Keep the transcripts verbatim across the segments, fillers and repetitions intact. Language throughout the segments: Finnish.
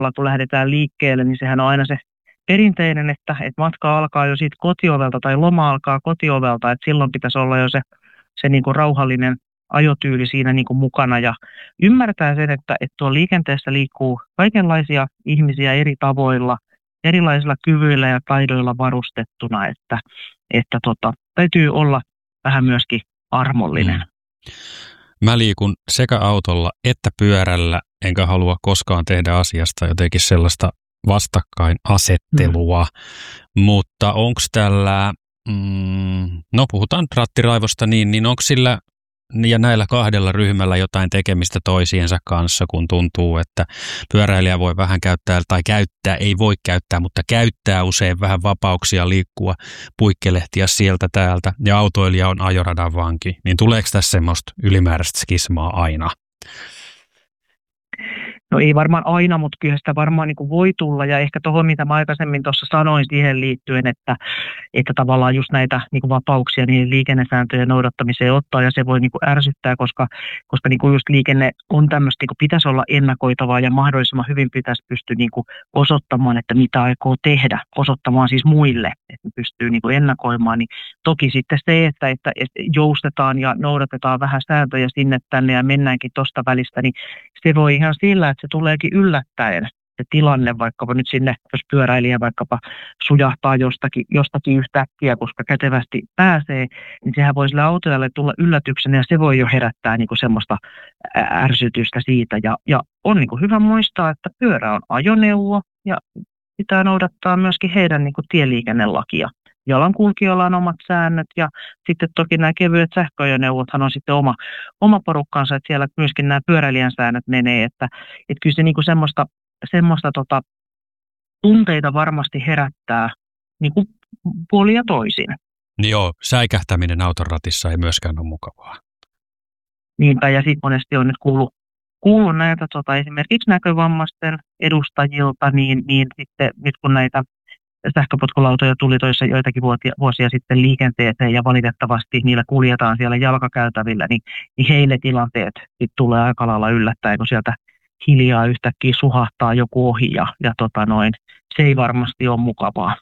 kun lähdetään liikkeelle, niin sehän on aina se perinteinen, että, että matka alkaa jo siitä kotiovelta tai loma alkaa kotiovelta, että silloin pitäisi olla jo se, se niin kuin rauhallinen ajotyyli siinä niin kuin mukana ja ymmärtää sen, että, että tuo liikenteessä liikkuu kaikenlaisia ihmisiä eri tavoilla, erilaisilla kyvyillä ja taidoilla varustettuna, että, että tota, täytyy olla vähän myöskin armollinen. Mm. Mä liikun sekä autolla että pyörällä, enkä halua koskaan tehdä asiasta jotenkin sellaista vastakkainasettelua, mm. mutta onko tällä, mm, no puhutaan rattiraivosta niin, niin onko sillä ja näillä kahdella ryhmällä jotain tekemistä toisiensa kanssa, kun tuntuu, että pyöräilijä voi vähän käyttää tai käyttää, ei voi käyttää, mutta käyttää usein vähän vapauksia liikkua, puikkelehtiä sieltä täältä ja autoilija on ajoradan vanki, niin tuleeko tässä semmoista ylimääräistä skismaa aina? No ei varmaan aina, mutta kyllä sitä varmaan niin kuin voi tulla ja ehkä tuohon, mitä mä aikaisemmin tuossa sanoin siihen liittyen, että, että tavallaan just näitä niin kuin vapauksia niin liikennesääntöjen noudattamiseen ottaa ja se voi niin kuin ärsyttää, koska, koska niin kuin just liikenne on tämmöistä, niin kuin pitäisi olla ennakoitavaa ja mahdollisimman hyvin pitäisi pystyä niin kuin osoittamaan, että mitä aikoo tehdä, osoittamaan siis muille, että pystyy niin kuin ennakoimaan, niin toki sitten se, että, että, että joustetaan ja noudatetaan vähän sääntöjä sinne tänne ja mennäänkin tuosta välistä, niin se voi ihan sillä, että se tuleekin yllättäen se tilanne, vaikkapa nyt sinne, jos pyöräilijä vaikkapa sujahtaa jostakin, jostakin yhtäkkiä, koska kätevästi pääsee, niin sehän voi sille autoilijalle tulla yllätyksenä ja se voi jo herättää niin kuin semmoista ärsytystä siitä. Ja, ja on niin kuin hyvä muistaa, että pyörä on ajoneuvo ja pitää noudattaa myöskin heidän niin kuin tieliikennelakia. Jalankulkijoilla on omat säännöt ja sitten toki nämä kevyet sähköajoneuvothan on sitten oma, oma porukkansa, että siellä myöskin nämä pyöräilijän säännöt menee, että, että kyllä se niinku semmoista, semmoista tota, tunteita varmasti herättää niinku puolin ja toisin. Joo, säikähtäminen auton ratissa ei myöskään ole mukavaa. Niinpä ja sitten monesti on nyt kuullut, kuullut näitä tota, esimerkiksi näkövammaisten edustajilta, niin, niin sitten nyt kun näitä sähköpotkulautoja tuli toissa joitakin vuosia sitten liikenteeseen ja valitettavasti niillä kuljetaan siellä jalkakäytävillä, niin, niin heille tilanteet tulee aika lailla yllättäen, kun sieltä hiljaa yhtäkkiä suhahtaa joku ohi ja, ja tota noin, se ei varmasti ole mukavaa.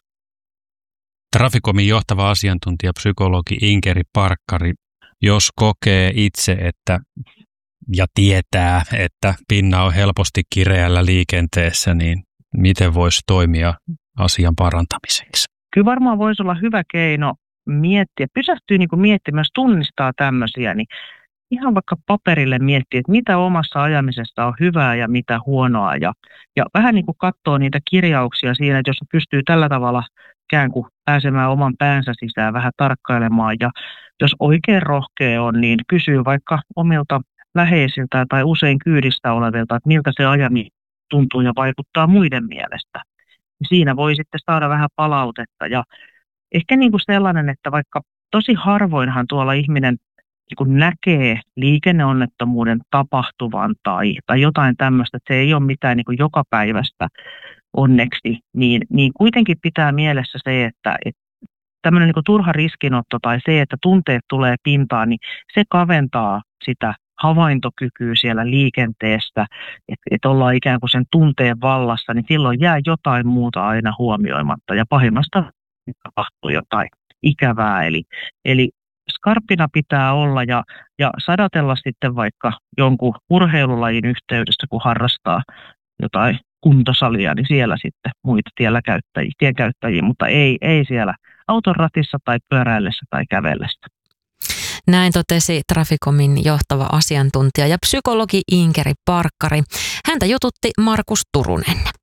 Traficomin johtava asiantuntija, psykologi Inkeri Parkkari, jos kokee itse, että ja tietää, että pinna on helposti kireällä liikenteessä, niin miten voisi toimia asian parantamiseksi? Kyllä varmaan voisi olla hyvä keino miettiä, pysähtyy niin kuin miettimään, jos tunnistaa tämmöisiä, niin ihan vaikka paperille miettiä, että mitä omassa ajamisessa on hyvää ja mitä huonoa. Ja, ja vähän niin kuin katsoo niitä kirjauksia siinä, että jos pystyy tällä tavalla ikään kuin pääsemään oman päänsä sisään vähän tarkkailemaan. Ja jos oikein rohkea on, niin kysyy vaikka omilta läheisiltä tai usein kyydissä olevilta, että miltä se ajaminen tuntuu ja vaikuttaa muiden mielestä. Siinä voi sitten saada vähän palautetta ja ehkä niin kuin sellainen, että vaikka tosi harvoinhan tuolla ihminen niin kuin näkee liikenneonnettomuuden tapahtuvan tai, tai jotain tämmöistä, että se ei ole mitään niin kuin jokapäiväistä onneksi, niin, niin kuitenkin pitää mielessä se, että, että tämmöinen niin kuin turha riskinotto tai se, että tunteet tulee pintaan, niin se kaventaa sitä havaintokykyä siellä liikenteessä, että et ollaan ikään kuin sen tunteen vallassa, niin silloin jää jotain muuta aina huomioimatta ja pahimmasta tapahtuu jotain ikävää. Eli, eli skarppina pitää olla ja, ja sadatella sitten vaikka jonkun urheilulajin yhteydessä, kun harrastaa jotain kuntosalia, niin siellä sitten muita tiellä käyttäjiä, tienkäyttäjiä, mutta ei, ei siellä auton ratissa tai pyöräillessä tai kävellessä. Näin totesi Traficomin johtava asiantuntija ja psykologi Inkeri Parkkari. Häntä jututti Markus Turunen.